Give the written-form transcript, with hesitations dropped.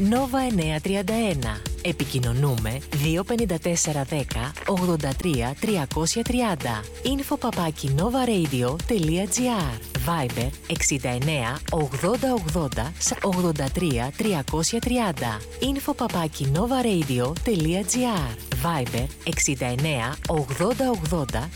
Nova 931. Επικοινωνούμε 25410 83 330. info@novaradio.gr. Viber 69 80 80 83 330. info@novaradio.gr. Viber 69 80 80